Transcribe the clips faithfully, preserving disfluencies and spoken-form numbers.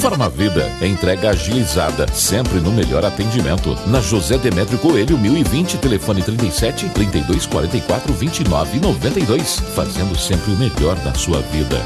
Farmavida é entrega agilizada, sempre no melhor atendimento. Na José Demétrio Coelho, mil e vinte, telefone trinta e sete, trinta e dois, quarenta e quatro, vinte e nove, noventa e dois. Fazendo sempre o melhor da sua vida.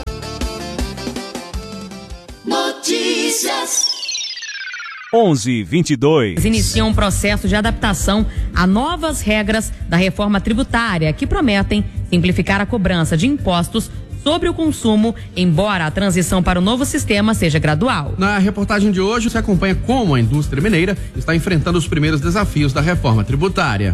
Notícias. onze e vinte e dois. Iniciam um processo de adaptação a novas regras da reforma tributária que prometem simplificar a cobrança de impostos sobre o consumo, embora a transição para o novo sistema seja gradual. Na reportagem de hoje, você acompanha como a indústria mineira está enfrentando os primeiros desafios da reforma tributária.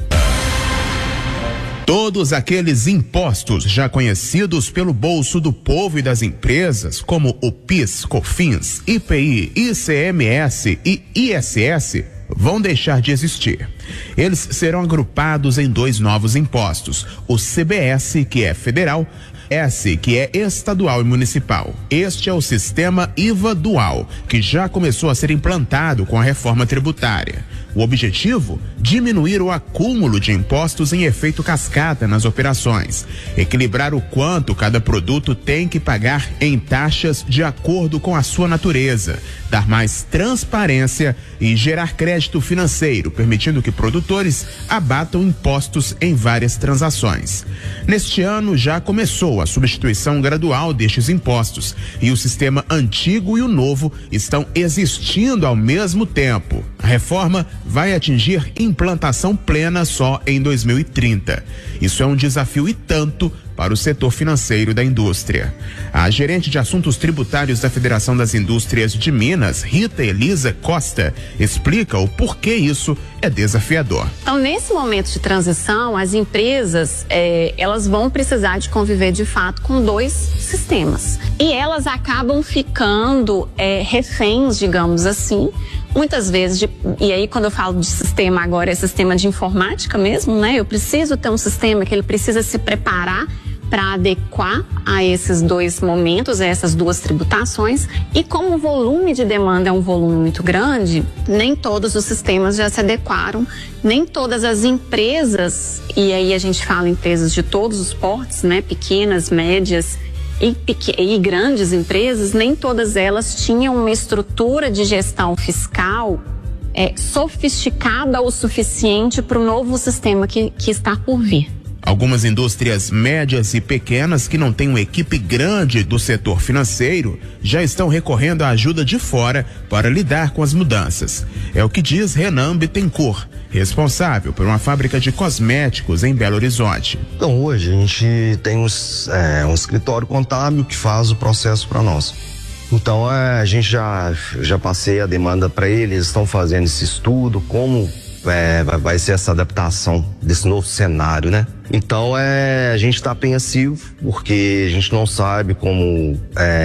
Todos aqueles impostos já conhecidos pelo bolso do povo e das empresas, como o PIS, COFINS, I P I, I C M S e I S S, vão deixar de existir. Eles serão agrupados em dois novos impostos, o C B S, que é federal, S, que é estadual e municipal. Este é o sistema I V A dual, que já começou a ser implantado com a reforma tributária. O objetivo? Diminuir o acúmulo de impostos em efeito cascata nas operações, equilibrar o quanto cada produto tem que pagar em taxas de acordo com a sua natureza, dar mais transparência e gerar crédito financeiro, permitindo que produtores abatam impostos em várias transações. Neste ano já começou a substituição gradual destes impostos e o sistema antigo e o novo estão existindo ao mesmo tempo. A reforma vai atingir implantação plena só em dois mil e trinta. Isso é um desafio e tanto para o setor financeiro da indústria. A gerente de assuntos tributários da Federação das Indústrias de Minas, Rita Elisa Costa, explica o porquê isso é desafiador. Então, nesse momento de transição, as empresas, é, elas vão precisar de conviver de fato com dois sistemas. E elas acabam ficando é, reféns, digamos assim, muitas vezes, de, e aí quando eu falo de sistema agora, é sistema de informática mesmo, né? Eu preciso ter um sistema que ele precisa se preparar para adequar a esses dois momentos, a essas duas tributações. E como o volume de demanda é um volume muito grande, nem todos os sistemas já se adequaram, nem todas as empresas, e aí a gente fala empresas de todos os portes, né? Pequenas, médias e, e grandes empresas, nem todas elas tinham uma estrutura de gestão fiscal é, sofisticada o suficiente para o novo sistema que, que está por vir. Algumas indústrias médias e pequenas que não têm uma equipe grande do setor financeiro já estão recorrendo à ajuda de fora para lidar com as mudanças. É o que diz Renan Bittencourt, responsável por uma fábrica de cosméticos em Belo Horizonte. Então hoje a gente tem uns, é, um escritório contábil que faz o processo para nós. Então é, a gente já, já passei a demanda para eles, eles estão fazendo esse estudo, como É, vai ser essa adaptação desse novo cenário, né? Então é, a gente está apreensivo porque a gente não sabe como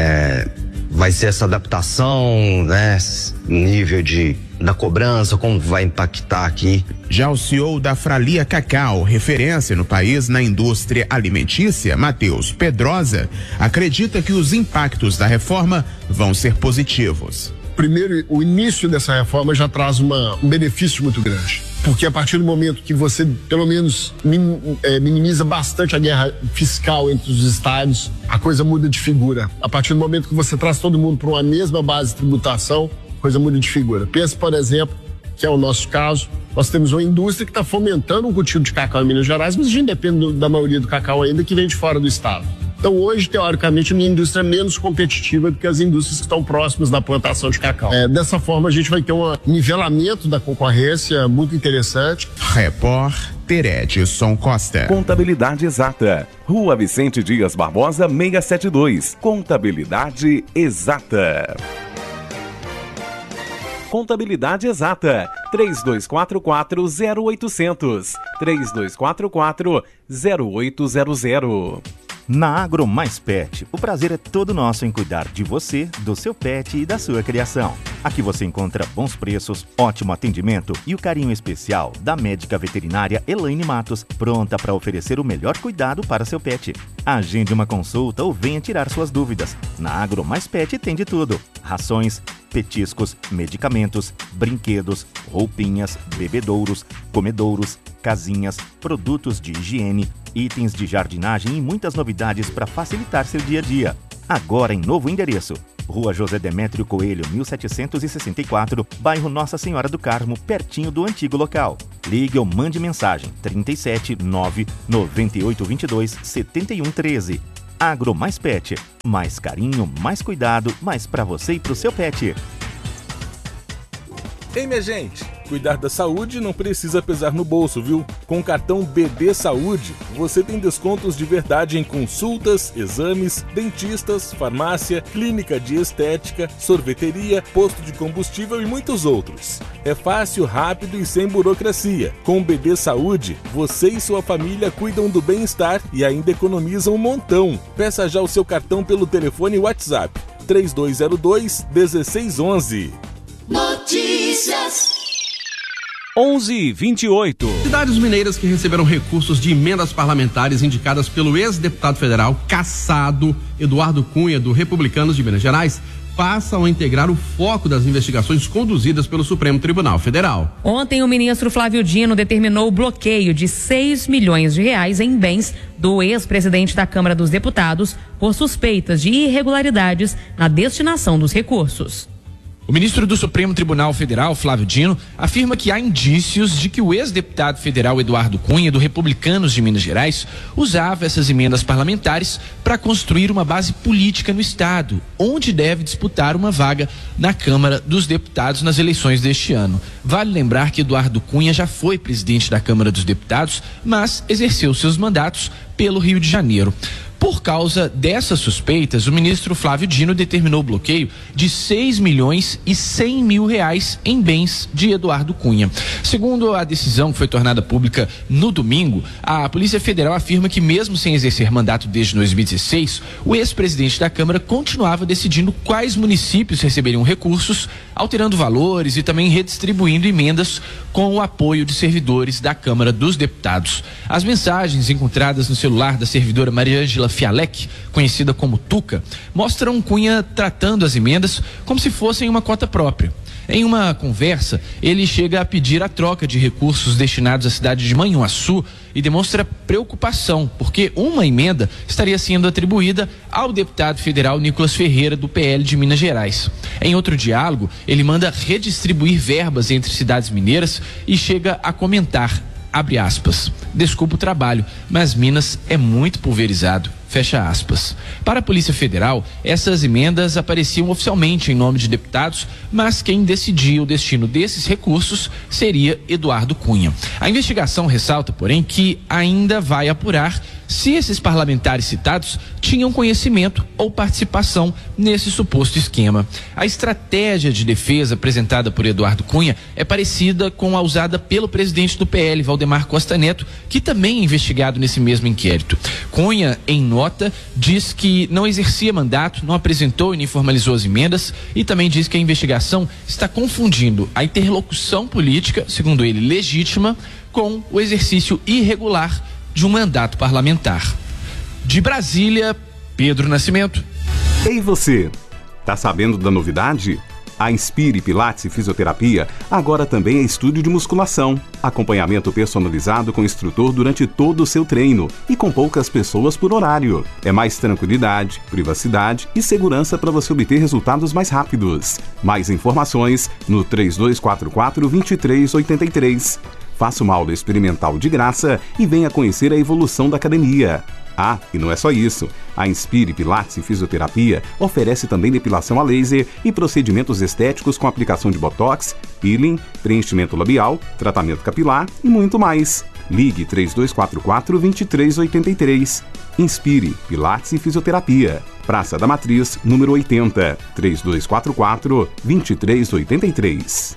é, vai ser essa adaptação, né? Nível de, da cobrança, como vai impactar aqui. Já o C E O da Fralia Cacau, referência no país na indústria alimentícia, Matheus Pedrosa, acredita que os impactos da reforma vão ser positivos. Primeiro, o início dessa reforma já traz uma, um benefício muito grande. Porque a partir do momento que você, pelo menos, min, é, minimiza bastante a guerra fiscal entre os estados, a coisa muda de figura. A partir do momento que você traz todo mundo para uma mesma base de tributação, a coisa muda de figura. Pensa, por exemplo, que é o nosso caso, nós temos uma indústria que está fomentando um cultivo de cacau em Minas Gerais, mas a gente depende do, da maioria do cacau ainda que vem de fora do estado. Então hoje, teoricamente, a minha indústria é menos competitiva do que as indústrias que estão próximas da plantação de cacau. É, dessa forma, a gente vai ter um nivelamento da concorrência muito interessante. Repórter Edson Costa. Contabilidade Exata. Rua Vicente Dias Barbosa, seiscentos e setenta e dois. Contabilidade Exata. Contabilidade Exata. três dois quatro quatro, zero oito zero zero. três dois quatro quatro, zero oito zero zero. Na Agro Mais Pet, o prazer é todo nosso em cuidar de você, do seu pet e da sua criação. Aqui você encontra bons preços, ótimo atendimento e o carinho especial da médica veterinária Elaine Matos, pronta para oferecer o melhor cuidado para seu pet. Agende uma consulta ou venha tirar suas dúvidas. Na Agro Mais Pet tem de tudo: rações, petiscos, medicamentos, brinquedos, roupinhas, bebedouros, comedouros, casinhas, produtos de higiene, itens de jardinagem e muitas novidades para facilitar seu dia a dia. Agora em novo endereço, Rua José Demétrio Coelho, mil setecentos e sessenta e quatro, bairro Nossa Senhora do Carmo, pertinho do antigo local. Ligue ou mande mensagem trinta e sete, nove, noventa e oito, vinte e dois, setenta e um, treze. Agro Mais Pet. Mais carinho, mais cuidado, mais pra você e pro seu pet. Ei, minha gente, cuidar da saúde não precisa pesar no bolso, viu? Com o cartão B D Saúde, você tem descontos de verdade em consultas, exames, dentistas, farmácia, clínica de estética, sorveteria, posto de combustível e muitos outros. É fácil, rápido e sem burocracia. Com o B D Saúde, você e sua família cuidam do bem-estar e ainda economizam um montão. Peça já o seu cartão pelo telefone WhatsApp três dois zero dois, um seis um um. Notícias. onze e vinte e oito. Cidades mineiras que receberam recursos de emendas parlamentares indicadas pelo ex-deputado federal cassado Eduardo Cunha, do Republicanos de Minas Gerais, passam a integrar o foco das investigações conduzidas pelo Supremo Tribunal Federal. Ontem, o ministro Flávio Dino determinou o bloqueio de seis milhões de reais em bens do ex-presidente da Câmara dos Deputados por suspeitas de irregularidades na destinação dos recursos. O ministro do Supremo Tribunal Federal, Flávio Dino, afirma que há indícios de que o ex-deputado federal Eduardo Cunha, do Republicanos de Minas Gerais, usava essas emendas parlamentares para construir uma base política no Estado, onde deve disputar uma vaga na Câmara dos Deputados nas eleições deste ano. Vale lembrar que Eduardo Cunha já foi presidente da Câmara dos Deputados, mas exerceu seus mandatos pelo Rio de Janeiro. Por causa dessas suspeitas, o ministro Flávio Dino determinou o bloqueio de seis milhões e cem mil reais em bens de Eduardo Cunha. Segundo a decisão que foi tornada pública no domingo, a Polícia Federal afirma que, mesmo sem exercer mandato desde dois mil e dezesseis, o ex-presidente da Câmara continuava decidindo quais municípios receberiam recursos, alterando valores e também redistribuindo emendas com o apoio de servidores da Câmara dos Deputados. As mensagens encontradas no celular da servidora Maria Ângela Fialec, conhecida como Tuca, mostram Cunha tratando as emendas como se fossem uma cota própria. Em uma conversa, ele chega a pedir a troca de recursos destinados à cidade de Manhuaçu e demonstra preocupação, porque uma emenda estaria sendo atribuída ao deputado federal Nicolas Ferreira, do P L de Minas Gerais. Em outro diálogo, ele manda redistribuir verbas entre cidades mineiras e chega a comentar, abre aspas, desculpa o trabalho, mas Minas é muito pulverizado, fecha aspas. Para a Polícia Federal, essas emendas apareciam oficialmente em nome de deputados, mas quem decidia o destino desses recursos seria Eduardo Cunha. A investigação ressalta, porém, que ainda vai apurar se esses parlamentares citados tinham conhecimento ou participação nesse suposto esquema. A estratégia de defesa apresentada por Eduardo Cunha é parecida com a usada pelo presidente do P L, Valdemar Costa Neto, que também é investigado nesse mesmo inquérito. Cunha, em nota, diz que não exercia mandato, não apresentou e nem formalizou as emendas e também diz que a investigação está confundindo a interlocução política, segundo ele, legítima, com o exercício irregular de um mandato parlamentar. De Brasília, Pedro Nascimento. Ei você, tá sabendo da novidade? A Inspire Pilates e Fisioterapia agora também é estúdio de musculação. Acompanhamento personalizado com instrutor durante todo o seu treino e com poucas pessoas por horário. É mais tranquilidade, privacidade e segurança para você obter resultados mais rápidos. Mais informações no três dois quatro quatro, dois três oito três. Faça uma aula experimental de graça e venha conhecer a evolução da academia. Ah, e não é só isso. A Inspire Pilates e Fisioterapia oferece também depilação a laser e procedimentos estéticos com aplicação de botox, peeling, preenchimento labial, tratamento capilar e muito mais. Ligue três dois quatro quatro, dois três oito três. Inspire Pilates e Fisioterapia. Praça da Matriz, número oitenta. três dois quatro quatro, dois três oito três.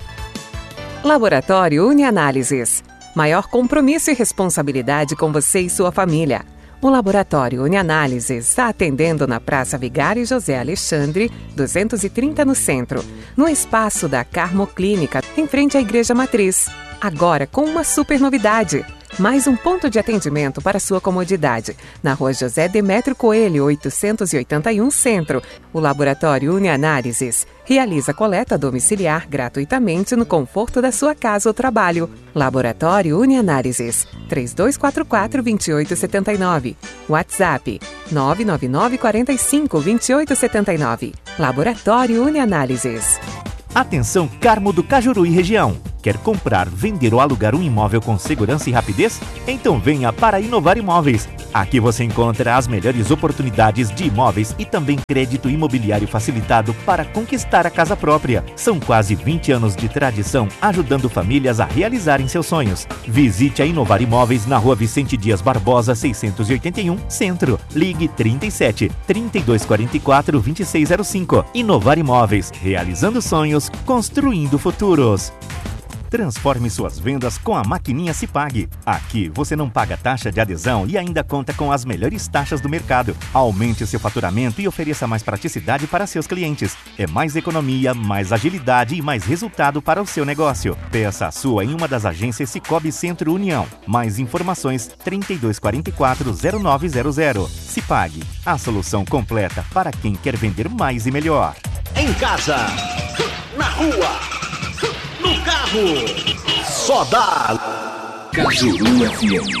Laboratório Unianálises. Maior compromisso e responsabilidade com você e sua família. O Laboratório Unianálises está atendendo na Praça Vigário José Alexandre, duzentos e trinta no centro, no espaço da Carmo Clínica, em frente à Igreja Matriz. Agora com uma super novidade. Mais um ponto de atendimento para sua comodidade. Na rua José Demétrio Coelho, oitocentos e oitenta e um, Centro. O Laboratório UniAnálises realiza coleta domiciliar gratuitamente no conforto da sua casa ou trabalho. Laboratório UniAnálises, três dois quatro quatro, dois oito sete nove. WhatsApp, nove nove nove quatro cinco, dois oito sete nove. Laboratório UniAnálises. Atenção, Carmo do Cajuru e região. Quer comprar, vender ou alugar um imóvel com segurança e rapidez? Então venha para Inovar Imóveis. Aqui você encontra as melhores oportunidades de imóveis e também crédito imobiliário facilitado para conquistar a casa própria. São quase vinte anos de tradição ajudando famílias a realizarem seus sonhos. Visite a Inovar Imóveis na rua Vicente Dias Barbosa, seiscentos e oitenta e um, Centro. Ligue trinta e sete, trinta e dois quarenta e quatro, vinte e seis zero cinco. Inovar Imóveis, realizando sonhos, construindo futuros. Transforme suas vendas com a maquininha Cipag. Aqui você não paga taxa de adesão e ainda conta com as melhores taxas do mercado. Aumente seu faturamento e ofereça mais praticidade para seus clientes. É mais economia, mais agilidade e mais resultado para o seu negócio. Peça a sua em uma das agências Cicobi Centro União. Mais informações trinta e dois quarenta e quatro, zero nove zero zero. Cipag, a solução completa para quem quer vender mais e melhor. Em casa, na rua, no carro, só dá Cajuru F M.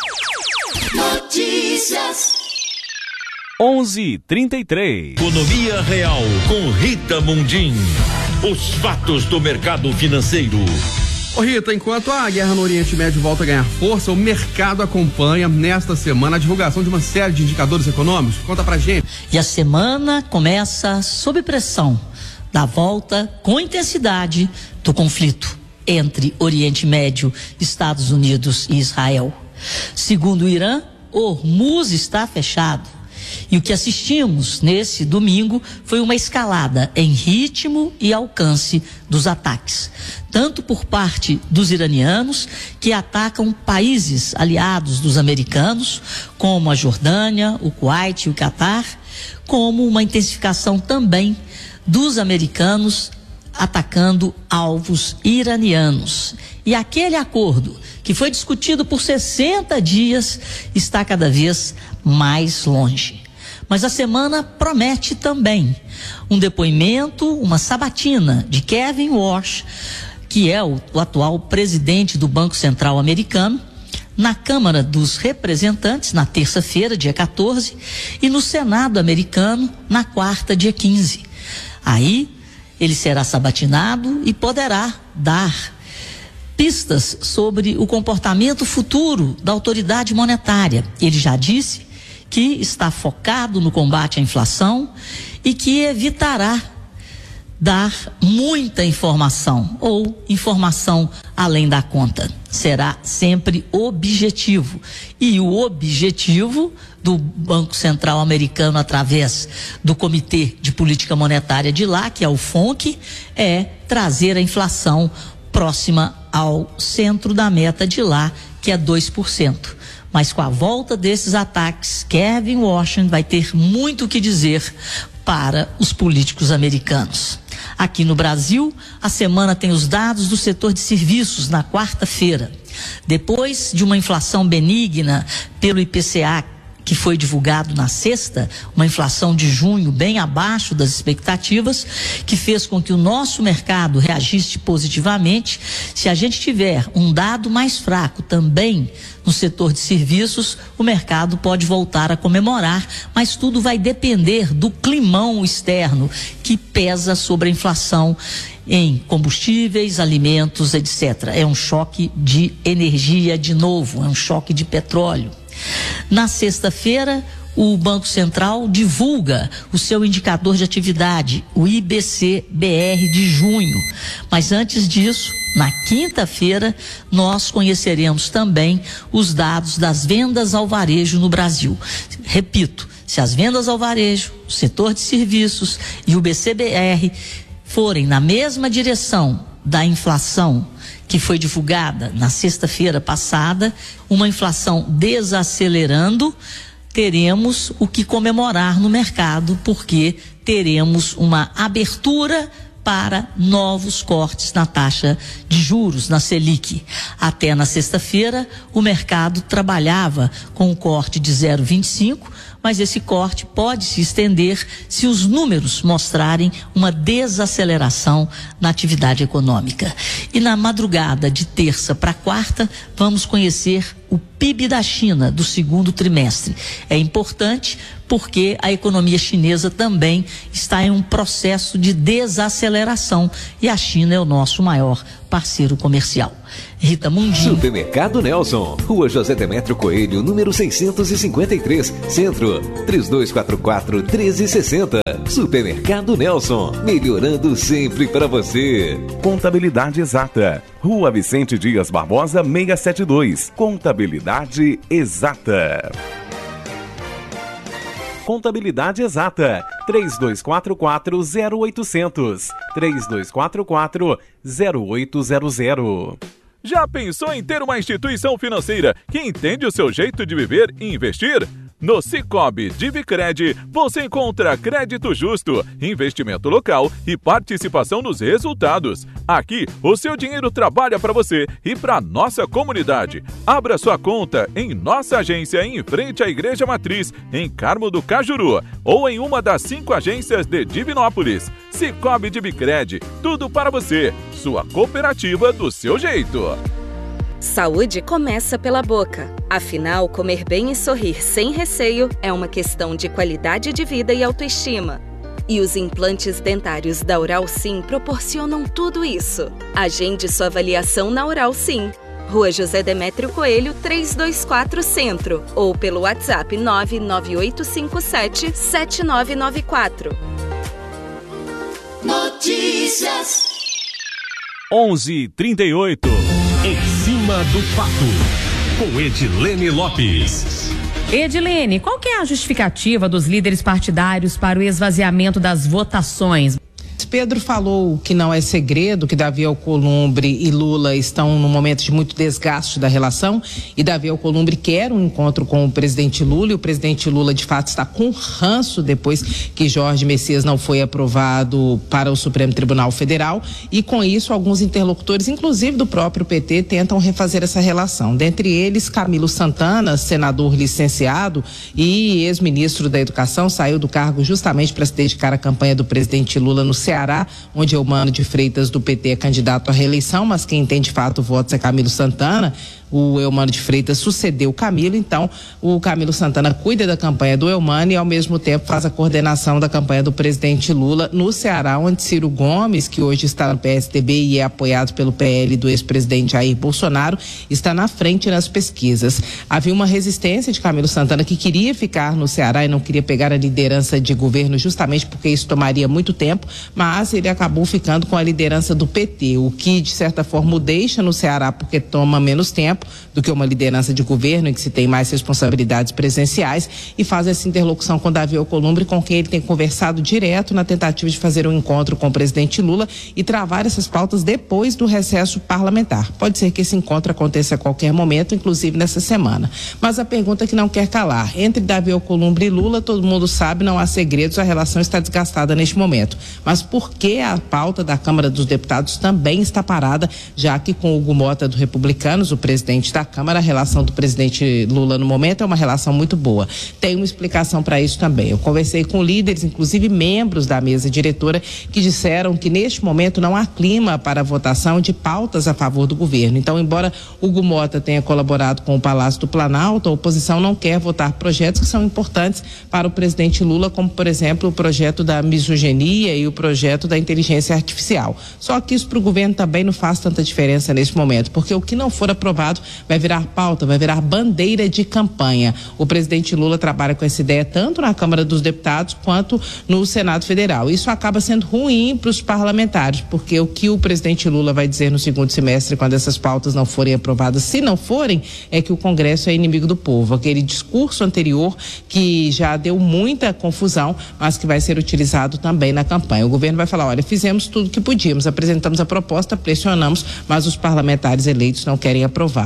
Notícias. onze e trinta e três. Economia Real com Rita Mundim. Os fatos do mercado financeiro. Ô Rita, enquanto a guerra no Oriente Médio volta a ganhar força, o mercado acompanha nesta semana a divulgação de uma série de indicadores econômicos. Conta pra gente. E a semana começa sob pressão da volta com intensidade do conflito entre Oriente Médio, Estados Unidos e Israel. Segundo o Irã, Hormuz está fechado. E o que assistimos nesse domingo foi uma escalada em ritmo e alcance dos ataques, tanto por parte dos iranianos, que atacam países aliados dos americanos, como a Jordânia, o Kuwait e o Catar, como uma intensificação também dos americanos atacando alvos iranianos. E aquele acordo que foi discutido por sessenta dias está cada vez mais longe. Mas a semana promete também um depoimento, uma sabatina de Kevin Warsh, que é o, o atual presidente do Banco Central americano, na Câmara dos Representantes, na terça-feira, dia quatorze, e no Senado americano, na quarta, dia quinze. Aí ele será sabatinado e poderá dar pistas sobre o comportamento futuro da autoridade monetária. Ele já disse que está focado no combate à inflação e que evitará dar muita informação ou informação além da conta. Será sempre objetivo. E o objetivo do Banco Central americano, através do Comitê de Política Monetária de lá, que é o F O N C, é trazer a inflação próxima ao centro da meta de lá, que é dois por cento. Mas com a volta desses ataques, Kevin Washington vai ter muito o que dizer para os políticos americanos. Aqui no Brasil, a semana tem os dados do setor de serviços na quarta-feira. Depois de uma inflação benigna pelo I P C A, que foi divulgado na sexta, uma inflação de junho bem abaixo das expectativas, que fez com que o nosso mercado reagisse positivamente. Se a gente tiver um dado mais fraco também no setor de serviços, o mercado pode voltar a comemorar, mas tudo vai depender do climão externo que pesa sobre a inflação em combustíveis, alimentos, etcétera. É um choque de energia de novo, é um choque de petróleo. Na sexta-feira, o Banco Central divulga o seu indicador de atividade, o I B C B R de junho. Mas antes disso, na quinta-feira, nós conheceremos também os dados das vendas ao varejo no Brasil. Repito, se as vendas ao varejo, o setor de serviços e o I B C B R forem na mesma direção da inflação que foi divulgada na sexta-feira passada, uma inflação desacelerando, teremos o que comemorar no mercado, porque teremos uma abertura para novos cortes na taxa de juros, na Selic. Até na sexta-feira, o mercado trabalhava com um corte de zero vírgula vinte e cinco, mas esse corte pode se estender se os números mostrarem uma desaceleração na atividade econômica. E na madrugada de terça para quarta, vamos conhecer o P I B da China do segundo trimestre. É importante porque a economia chinesa também está em um processo de desaceleração e a China é o nosso maior parceiro comercial. Rita Mundinho. Supermercado Nelson, Rua José Demétrio Coelho, número seiscentos e cinquenta e três, Centro, três dois quatro quatro, um três seis zero. Supermercado Nelson, melhorando sempre para você. Contabilidade Exata, Rua Vicente Dias Barbosa, seiscentos e setenta e dois. Contabilidade Exata. Contabilidade Exata, três dois quatro quatro, zero oito zero zero, três dois quatro quatro, zero oito zero zero. Já pensou em ter uma instituição financeira que entende o seu jeito de viver e investir? No Sicoob Divicred, você encontra crédito justo, investimento local e participação nos resultados. Aqui, o seu dinheiro trabalha para você e para nossa comunidade. Abra sua conta em nossa agência em frente à Igreja Matriz, em Carmo do Cajuru, ou em uma das cinco agências de Divinópolis. Sicoob Divicred, tudo para você. Sua cooperativa do seu jeito. Saúde começa pela boca. Afinal, comer bem e sorrir sem receio é uma questão de qualidade de vida e autoestima. E os implantes dentários da Oral Sim proporcionam tudo isso. Agende sua avaliação na Oral Sim. Rua José Demétrio Coelho, trezentos e vinte e quatro, Centro. Ou pelo WhatsApp nove nove oito cinco sete, sete nove nove quatro. Notícias. onze e trinta e oito. Em cima do fato, com Edilene Lopes. Edilene, qual que é a justificativa dos líderes partidários para o esvaziamento das votações? Pedro falou que não é segredo que Davi Alcolumbre e Lula estão num momento de muito desgaste da relação e Davi Alcolumbre quer um encontro com o presidente Lula e o presidente Lula de fato está com ranço depois que Jorge Messias não foi aprovado para o Supremo Tribunal Federal e com isso alguns interlocutores, inclusive do próprio P T, tentam refazer essa relação. Dentre eles, Camilo Santana, senador licenciado e ex-ministro da Educação, saiu do cargo justamente para se dedicar à campanha do presidente Lula no Ceará, onde Eumano de Freitas do P T é candidato à reeleição, mas quem tem de fato votos é Camilo Santana. O Eumano de Freitas sucedeu o Camilo, então o Camilo Santana cuida da campanha do Eumano e ao mesmo tempo faz a coordenação da campanha do presidente Lula no Ceará, onde Ciro Gomes, que hoje está no P S D B e é apoiado pelo P L do ex-presidente Jair Bolsonaro, está na frente nas pesquisas. Havia uma resistência de Camilo Santana que queria ficar no Ceará e não queria pegar a liderança de governo justamente porque isso tomaria muito tempo, mas ele acabou ficando com a liderança do P T, o que de certa forma o deixa no Ceará porque toma menos tempo do que uma liderança de governo em que se tem mais responsabilidades presenciais e faz essa interlocução com Davi Alcolumbre, com quem ele tem conversado direto na tentativa de fazer um encontro com o presidente Lula e travar essas pautas depois do recesso parlamentar. Pode ser que esse encontro aconteça a qualquer momento, inclusive nessa semana. Mas a pergunta que não quer calar, entre Davi Alcolumbre e Lula, todo mundo sabe, não há segredos, a relação está desgastada neste momento. Mas por que a pauta da Câmara dos Deputados também está parada, já que com Hugo Mota do Republicanos, o presidente da Câmara, a relação do presidente Lula no momento é uma relação muito boa. Tem uma explicação para isso também. Eu conversei com líderes, inclusive membros da mesa diretora, que disseram que neste momento não há clima para a votação de pautas a favor do governo. Então, embora Hugo Mota tenha colaborado com o Palácio do Planalto, a oposição não quer votar projetos que são importantes para o presidente Lula, como, por exemplo, o projeto da misoginia e o projeto da inteligência artificial. Só que isso para o governo também não faz tanta diferença nesse momento, porque o que não for aprovado vai virar pauta, vai virar bandeira de campanha. O presidente Lula trabalha com essa ideia tanto na Câmara dos Deputados quanto no Senado Federal. Isso acaba sendo ruim para os parlamentares, porque o que o presidente Lula vai dizer no segundo semestre, quando essas pautas não forem aprovadas, se não forem, é que o Congresso é inimigo do povo. Aquele discurso anterior que já deu muita confusão, mas que vai ser utilizado também na campanha. O governo vai falar, olha, fizemos tudo o que podíamos, apresentamos a proposta, pressionamos, mas os parlamentares eleitos não querem aprovar.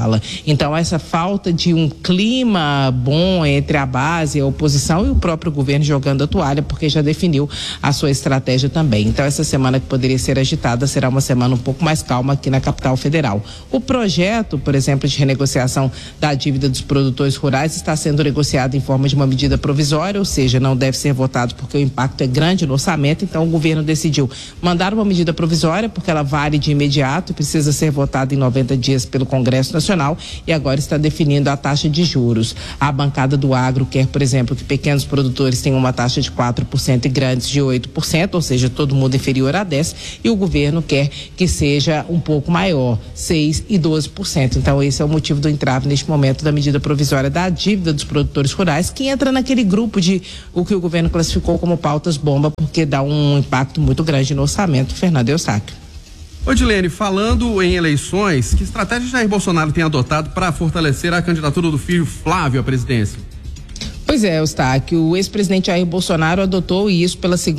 fala. Então, essa falta de um clima bom entre a base, a oposição e o próprio governo jogando a toalha, porque já definiu a sua estratégia também. Então, essa semana que poderia ser agitada será uma semana um pouco mais calma aqui na capital federal. O projeto, por exemplo, de renegociação da dívida dos produtores rurais está sendo negociado em forma de uma medida provisória, ou seja, não deve ser votado porque o impacto é grande no orçamento. Então, o governo decidiu mandar uma medida provisória porque ela vale de imediato e precisa ser votada em noventa dias pelo Congresso Nacional, e agora está definindo a taxa de juros. A bancada do agro quer, por exemplo, que pequenos produtores tenham uma taxa de quatro por cento e grandes de oito por cento, ou seja, todo mundo inferior a dez por cento, e o governo quer que seja um pouco maior, seis por cento e doze por cento. Então, esse é o motivo do entrave neste momento da medida provisória da dívida dos produtores rurais, que entra naquele grupo de o que o governo classificou como pautas bomba, porque dá um impacto muito grande no orçamento. Fernando Eustáquio. Odilene, falando em eleições, que estratégia Jair Bolsonaro tem adotado para fortalecer a candidatura do filho Flávio à presidência? Pois é, Eustáquio, o ex-presidente Jair Bolsonaro adotou isso pela segunda